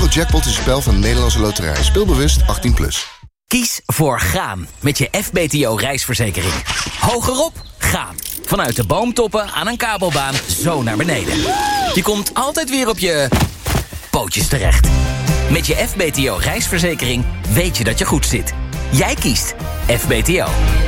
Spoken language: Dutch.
Eurojackpot is een spel van de Nederlandse Loterij. Speel bewust 18+. Kies voor gaan met je FBTO reisverzekering. Hogerop, gaan. Vanuit de boomtoppen aan een kabelbaan zo naar beneden. Je komt altijd weer op je pootjes terecht. Met je FBTO reisverzekering weet je dat je goed zit. Jij kiest FBTO.